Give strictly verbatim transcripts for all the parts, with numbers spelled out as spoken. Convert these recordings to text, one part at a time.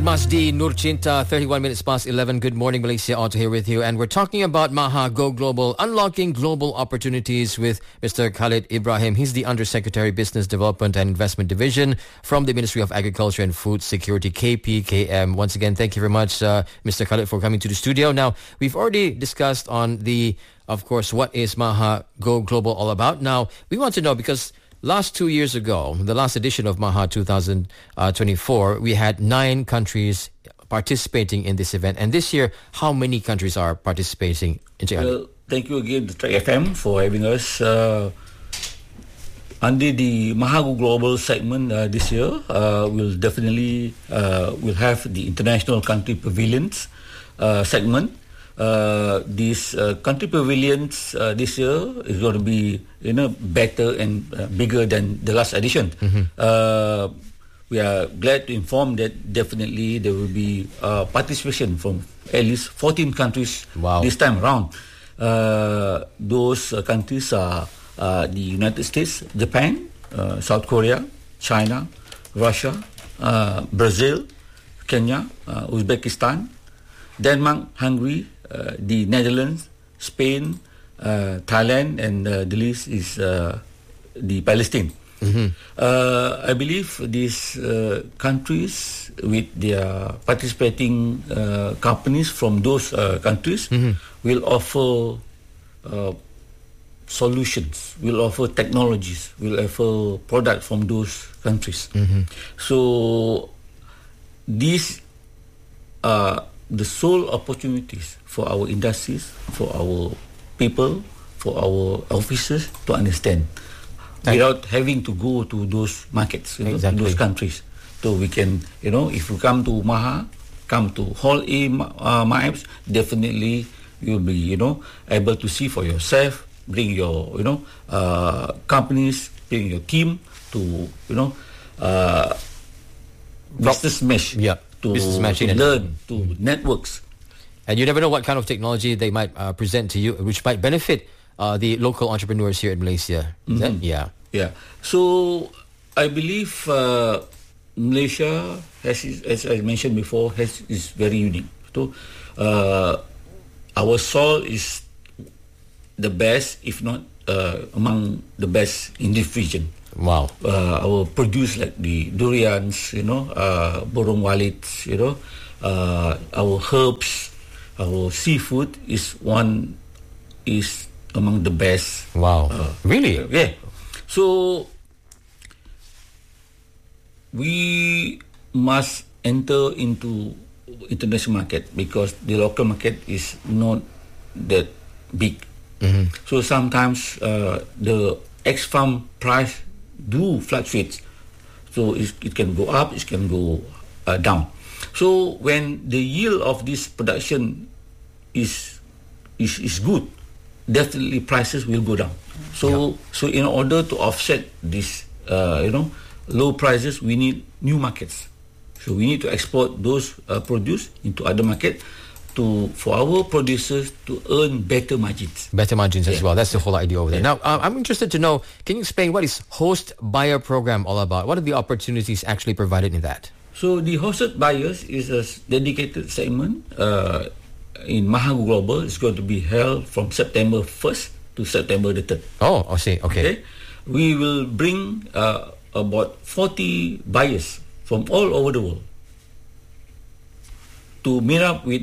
Masdi Nurcinta, thirty-one minutes past eleven. Good morning, Malaysia. Otto here with you. And we're talking about Maha Go Global, unlocking global opportunities with Mister Khalid Ibrahim. He's the Undersecretary, Business Development and Investment Division from the Ministry of Agriculture and Food Security, K P K M. Once again, thank you very much, uh, Mister Khalid, for coming to the studio. Now, we've already discussed on the, of course, what is Maha Go Global all about. Now, we want to know because last two years ago, the last edition of Maha two thousand twenty-four, we had nine countries participating in this event. And this year, how many countries are participating in Jakarta? Well, thank you again to Track F M for having us. Uh, under the Maha Go Global segment uh, this year, uh, we'll definitely uh, will have the International Country Pavilions uh, segment. Uh, these uh, country pavilions uh, this year is going to be, you know, better and uh, bigger than the last edition. Mm-hmm. Uh, we are glad to inform that definitely there will be uh, participation from at least fourteen countries. Wow. This time around. Uh, those uh, countries are uh, the United States, Japan, uh, South Korea, China, Russia, uh, Brazil, Kenya, uh, Uzbekistan, Denmark, Hungary, Uh, the Netherlands, Spain, uh, Thailand, and uh, the list is uh, the Palestine. Mm-hmm. Uh, I believe these uh, countries with their participating uh, companies from those uh, countries mm-hmm. will offer uh, solutions, will offer technologies, will offer products from those countries. Mm-hmm. So these are the sole opportunities for our industries, for our people, for our officers to understand Thank without having to go to those markets, you know, exactly. those countries. So we can, you know, if you come to Maha, come to Hall A uh, MAEPS, definitely you'll be, you know, able to see for yourself, bring your, you know, uh, companies, bring your team to, you know, uh, business mesh. Yeah. To, to learn, to mm-hmm. networks. And you never know what kind of technology they might uh, present to you, which might benefit uh, the local entrepreneurs here in Malaysia. Is mm-hmm. that? Yeah. Yeah. So, I believe uh, Malaysia, has, as I mentioned before, has is very unique. So, uh, our soil is the best, if not uh, among the best in this region. Wow. Uh, our produce like the durians, you know, uh, borong walits, you know, uh, our herbs, our seafood is one, is among the best. Wow. Uh, really? Yeah. So, we must enter into international market because the local market is not that big. Mm-hmm. So, sometimes uh, the ex-farm price do fluctuate, so it, it can go up, it can go uh, down. So when the yield of this production is is is good, definitely prices will go down. So yeah. so in order to offset this, uh, you know, low prices, we need new markets. So we need to export those uh, produce into other market. To, for our producers to earn better margins. Better margins yeah. as well. That's the whole idea over there. Yeah. Now, uh, I'm interested to know, can you explain what is Host Buyer Program all about? What are the opportunities actually provided in that? So, the Hosted Buyers is a dedicated segment uh, in Maha Go Global. It's going to be held from September first to September the third. Oh, I see. Okay. okay? We will bring uh, about forty buyers from all over the world to meet up with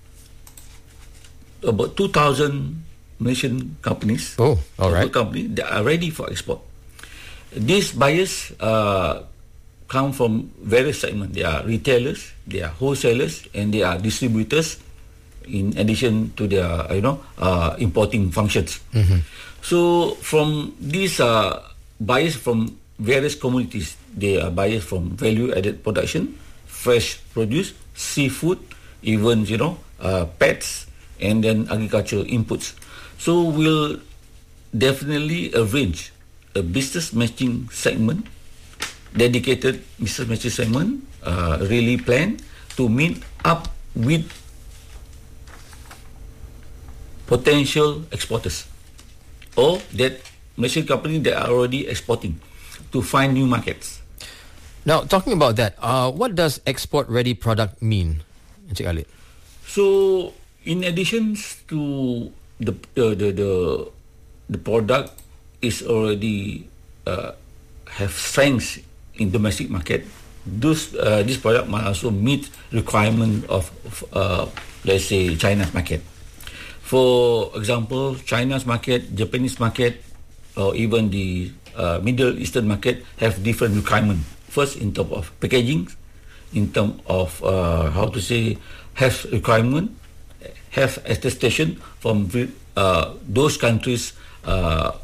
about two thousand Malaysian companies. Oh, all right. Company that are ready for export. These buyers uh, come from various segments. They are retailers, they are wholesalers, and they are distributors. In addition to their, you know, uh, importing functions. Mm-hmm. So from these uh, buyers from various commodities, they are buyers from value-added production, fresh produce, seafood, even, you know, uh, pets, and then agricultural inputs. So we'll definitely arrange a business matching segment, dedicated business matching segment, uh, really planned to meet up with potential exporters or that Malaysian companies that are already exporting to find new markets. Now, talking about that, uh, what does export-ready product mean, Encik Khalid? So, in addition to the uh, the, the the product is already uh, have strengths in domestic market, those uh, this product must also meet requirement of, of uh, let's say China's market. For example, China's market, Japanese market, or even the uh, Middle Eastern market have different requirements. First, in terms of packaging, in terms of uh, how to say health requirement, health attestation from uh, those countries' uh,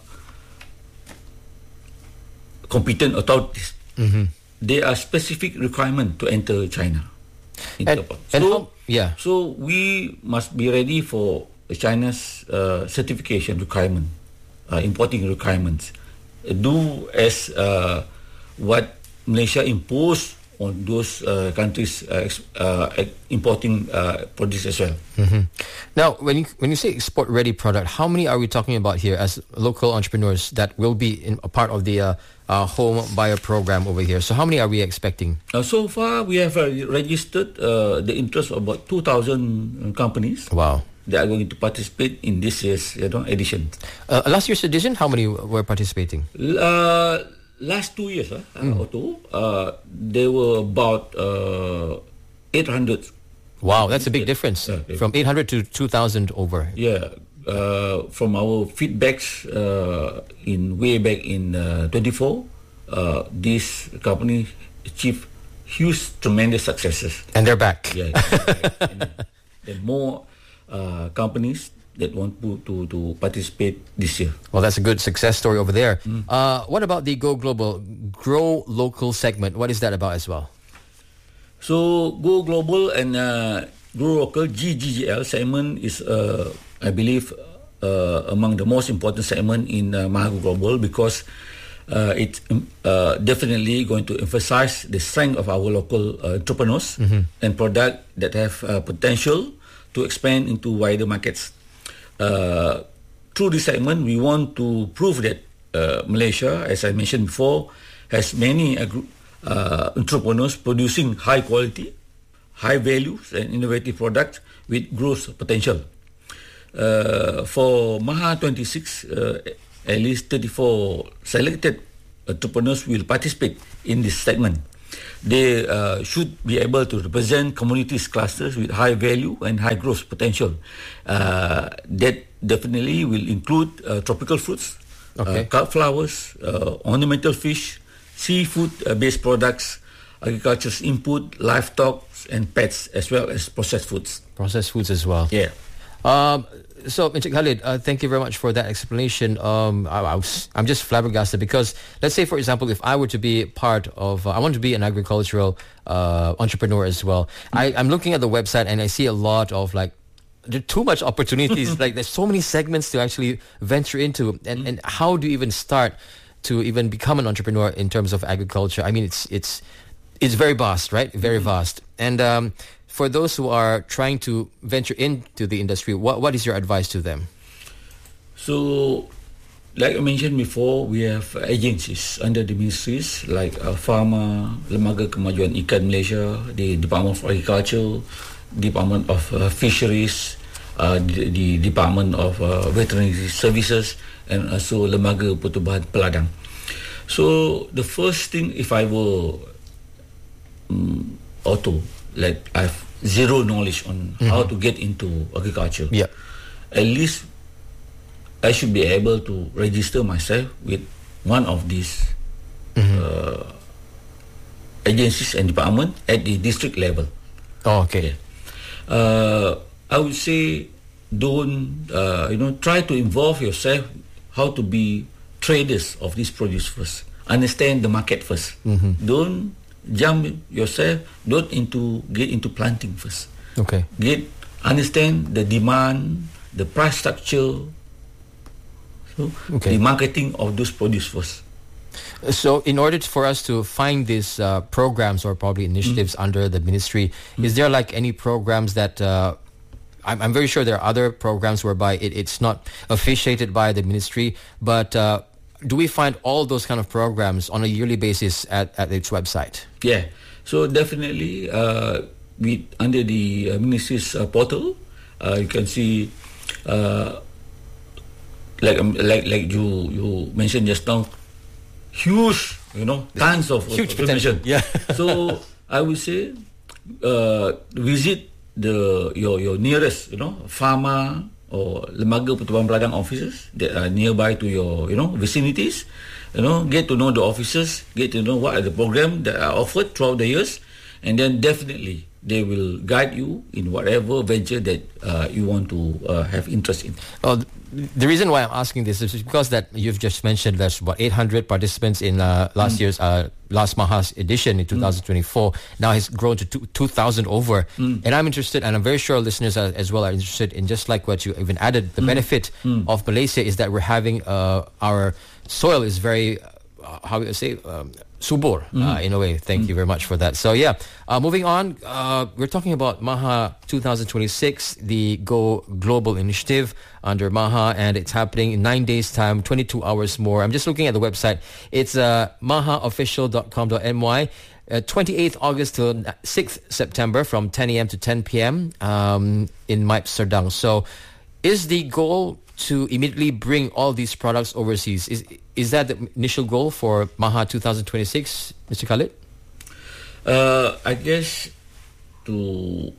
competent authorities. Mm-hmm. There are specific requirements to enter China. And, so, and how, yeah. So we must be ready for China's uh, certification requirement, uh, importing requirements. Do as uh, what Malaysia imposed on those uh, countries uh, uh, importing uh, produce as well. Mm-hmm. Now, when you when you say export-ready product, how many are we talking about here as local entrepreneurs that will be in a part of the uh, uh, home buyer program over here? So how many are we expecting? Uh, so far, we have uh, registered uh, the interest of about two thousand companies. Wow. That are going to participate in this year's you know, edition. Uh, last year's edition, how many were participating? Uh, last two years, uh, mm. or two, uh, there were about uh, eight hundred. Wow, that's a big difference. Uh, from eight hundred to two thousand over. Yeah. Uh, from our feedbacks uh, in way back in uh, twenty-four, uh, this company achieved huge, tremendous successes. And they're back. Yeah. yeah. and, and more uh, companies that want to, to, to participate this year. Well, that's a good success story over there. Mm. Uh, what about the Go Global, Grow Local segment? What is that about as well? So, Go Global and uh, Grow Local, G G G L segment is, uh, I believe, uh, among the most important segment in uh, Maha Go Global because uh, it's uh, definitely going to emphasize the strength of our local uh, entrepreneurs mm-hmm. and products that have uh, potential to expand into wider markets. Uh, through this segment, we want to prove that uh, Malaysia, as I mentioned before, has many agri- uh, entrepreneurs producing high quality, high values and innovative products with growth potential. Uh, for Maha twenty-six, uh, at least thirty-four selected entrepreneurs will participate in this segment. They uh, should be able to represent communities clusters with high value and high growth potential. Uh, that definitely will include uh, tropical fruits, okay. uh, cut flowers, uh, ornamental fish, seafood-based products, agriculture's input, livestock, and pets, as well as processed foods. Processed foods as well. Yeah. Um, so, Encik Khalid, uh, thank you very much for that explanation. Um, I, I was, I'm just flabbergasted because, let's say, for example, if I were to be part of, uh, I want to be an agricultural uh, entrepreneur as well. Mm-hmm. I, I'm looking at the website and I see a lot of like, there are too much opportunities. Like, there's so many segments to actually venture into. And, mm-hmm. and how do you even start to even become an entrepreneur in terms of agriculture? I mean, it's it's it's very vast, right? Very mm-hmm. vast. And um, for those who are trying to venture into the industry, what what is your advice to them? So, like I mentioned before, we have agencies under the ministries like uh, Pharma, Lembaga Kemajuan Ikan Malaysia, the Department of Agriculture, Department of uh, Fisheries, uh, the, the Department of uh, Veterinary Services, and also Lembaga Pertubuhan Peladang. So, the first thing, if I were um, auto, like I have zero knowledge on mm-hmm. how to get into agriculture. Yeah. At least I should be able to register myself with one of these mm-hmm. uh, agencies and department at the district level. Oh, okay. Yeah. Uh, I would say don't uh, you know try to involve yourself how to be traders of this produce first. Understand the market first. Mm-hmm. Don't jump yourself, don't into get into planting first. Okay. Get understand the demand, the price structure, so okay. the marketing of those produce first. So, in order for us to find these uh, programs or probably initiatives mm. under the ministry, mm. is there like any programs that uh, I'm, I'm very sure there are other programs whereby it, it's not officiated by the ministry, but uh, do we find all those kind of programs on a yearly basis at, at its website? Yeah. So definitely, uh, we under the uh, ministry's uh, portal, uh, you can see, uh, like um, like like you you mentioned just now, huge, you know, tons of huge information. potential. Yeah. So I would say, uh, visit the your your nearest, you know, pharma or lembaga pertubuhan beradang offices that are nearby to your, you know, vicinities. You know, get to know the officers, get to know what are the programs that are offered throughout the years, and then definitely they will guide you in whatever venture that uh, you want to uh, have interest in. Well, the reason why I'm asking this is because that you've just mentioned there's what eight hundred participants in uh, last mm. year's uh, last Maha's edition in twenty twenty-four. Mm. Now it's grown to two thousand over, mm. and I'm interested, and I'm very sure listeners are, as well are interested in just like what you even added. The mm. benefit mm. of Malaysia is that we're having uh, our soil is very, uh, how do you say, um, subur, mm. uh, in a way. Thank mm. you very much for that. So yeah, uh, moving on, uh, we're talking about Maha twenty twenty-six, the Go Global Initiative under Maha, and it's happening in nine days' time, twenty-two hours more. I'm just looking at the website. It's uh, maha official dot com dot m y. Uh, twenty-eighth August to sixth September from ten a.m. to ten p.m. Um, in Maip Serdang. So is the goal to immediately bring all these products overseas? Is is that the initial goal for Maha twenty twenty-six, Mister Khalid? Uh, I guess to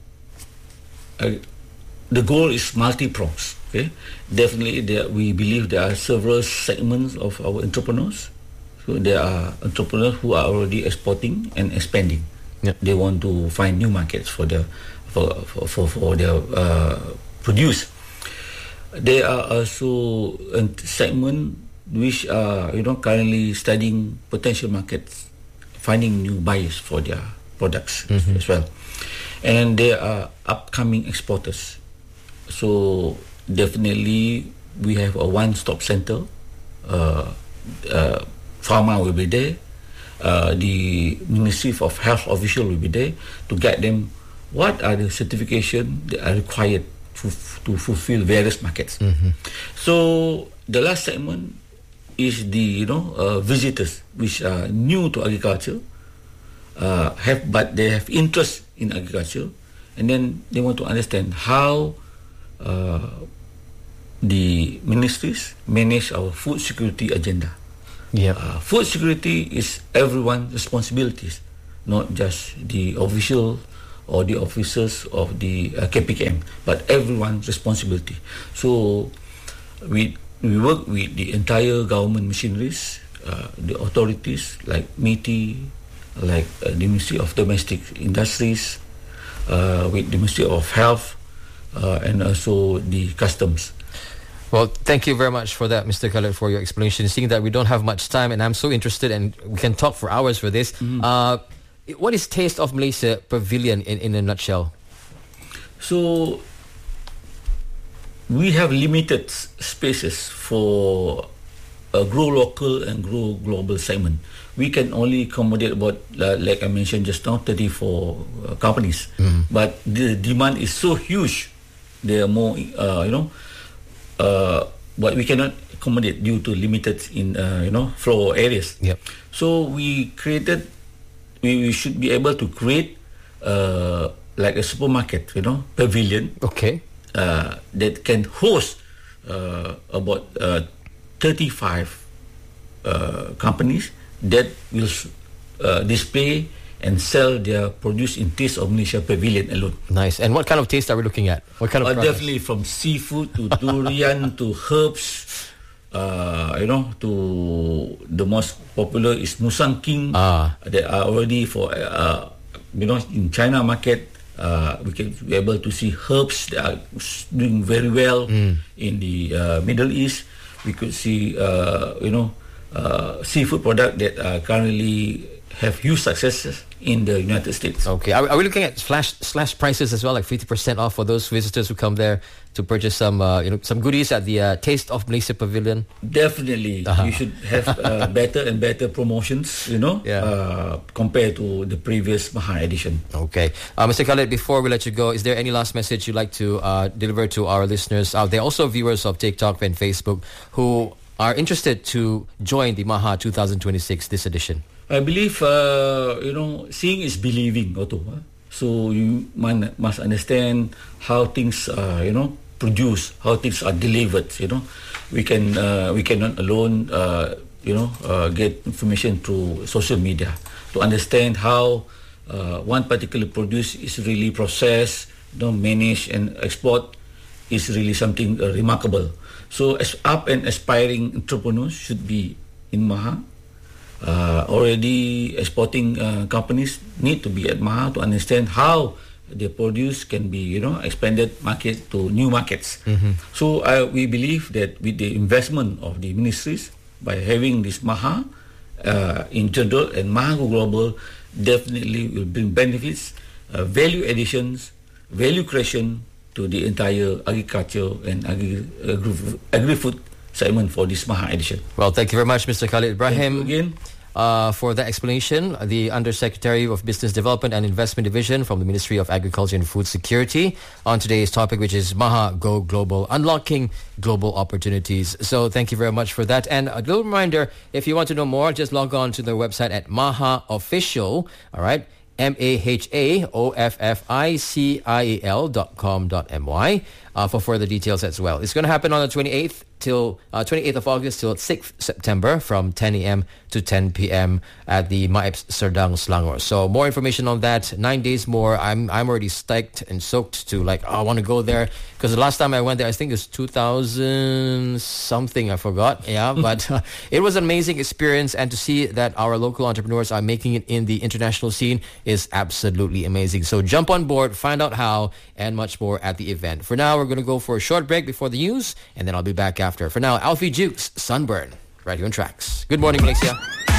uh, the goal is multi-pronged. Okay, definitely there, we believe there are several segments of our entrepreneurs. So there are entrepreneurs who are already exporting and expanding. Yep. They want to find new markets for their for for for, for their uh, produce. There are also a segment which are, you know, currently studying potential markets, finding new buyers for their products mm-hmm. as well. And there are upcoming exporters. So definitely we have a one-stop center. Uh, uh, Pharma will be there. Uh, the Ministry of Health official will be there to guide them what are the certifications that are required to, to fulfill various markets. Mm-hmm. So the last segment is the, you know, uh, visitors which are new to agriculture, uh, have but they have interest in agriculture, and then they want to understand how uh, the ministries manage our food security agenda. Yeah, uh, food security is everyone's responsibilities, not just the official or the officers of the uh, K P K M, but everyone's responsibility. So we we work with the entire government machineries, uh, the authorities like M I T I, like uh, the Ministry of Domestic Industries, uh, with the Ministry of Health, uh, and also the customs. Well, thank you very much for that, Mister Khalid, for your explanation. Seeing that we don't have much time, and I'm so interested, and we can talk for hours for this. Mm. Uh, what is Taste of Malaysia Pavilion in, in a nutshell? So, we have limited spaces for a grow local and grow global segment. We can only accommodate about, uh, like I mentioned just now, thirty-four uh, companies. Mm. But the demand is so huge. There are more, uh, you know, uh, but we cannot accommodate due to limited in, uh, you know, floor areas. Yep. So we created, we, we should be able to create uh, like a supermarket, you know, pavilion. Okay. Uh, that can host uh, about uh, thirty-five uh, companies that will uh, display and sell their produce in Taste of Malaysia Pavilion alone. Nice. And what kind of taste are we looking at? What kind of uh, definitely from seafood to durian to herbs. Uh, you know, to the most popular is Musang King. Ah. They are already for uh, you know, in China market. Uh, we can be able to see herbs that are doing very well mm. in the uh, Middle East. We could see, uh, you know, uh, seafood product that uh, currently have huge successes in the United States. Okay, are, are we looking at slash slash prices as well, like fifty percent off for those visitors who come there to purchase some, uh, you know, some goodies at the uh, Taste of Malaysia Pavilion? Definitely, uh-huh. You should have uh, better and better promotions, you know, yeah. uh, compared to the previous Maha edition. Okay, uh, Mister Khalid, before we let you go, is there any last message you'd like to uh, deliver to our listeners out there, also viewers of TikTok and Facebook, who are interested to join the Maha twenty twenty-six, this edition? I believe, uh, you know, seeing is believing, Otto. Huh? So you man, must understand how things, uh, you know, produce, how things are delivered. You know, we can uh, we cannot alone, uh, you know, uh, get information through social media to understand how uh, one particular produce is really processed, you know, managed and export is really something uh, remarkable. So as up and aspiring entrepreneurs should be in Maha. Uh, already exporting uh, companies need to be at Maha to understand how their produce can be, you know, expanded market to new markets. Mm-hmm. So uh, we believe that with the investment of the ministries, by having this Maha uh, in general and Maha Go Global, definitely will bring benefits, uh, value additions, value creation to the entire agriculture and agri- agri- agri-food segment for this Maha edition. Well, thank you very much, Mister Khalid Ibrahim. Thank you again. Uh, for that explanation, the Undersecretary of Business Development and Investment Division from the Ministry of Agriculture and Food Security on today's topic, which is Maha Go Global, unlocking global opportunities. So thank you very much for that. And a little reminder, if you want to know more, just log on to their website at Maha Official, all right, M A H A O F F I C I A L dot com dot M Y uh, for further details as well. It's going to happen on the twenty-eighth till uh, twenty-eighth of August till sixth September from ten a.m. to ten p.m. at the Maips Serdang Selangor. So more information on that, nine days more. I'm I'm already stoked and soaked to like, oh, I want to go there. Because the last time I went there, I think it was two thousand something, I forgot. Yeah, but uh, it was an amazing experience. And to see that our local entrepreneurs are making it in the international scene is absolutely amazing. So jump on board, find out how, and much more at the event. For now, we're going to go for a short break before the news, and then I'll be back after. For now, Alfie Jukes, Sunburn, right here on Tracks. Good morning, Malaysia.